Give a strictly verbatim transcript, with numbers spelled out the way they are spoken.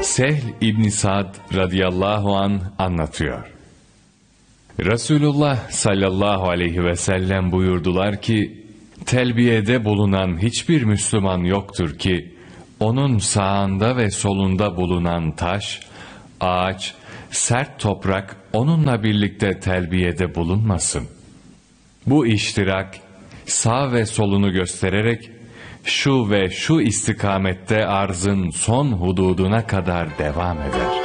Sehl İbn Sa'd radıyallahu an anlatıyor. Resulullah sallallahu aleyhi ve sellem buyurdular ki, telbiyede bulunan hiçbir Müslüman yoktur ki, onun sağında ve solunda bulunan taş, ağaç, sert toprak onunla birlikte telbiyede bulunmasın. Bu iştirak, sağ ve solunu göstererek, şu ve şu istikamette arzın son hududuna kadar devam eder.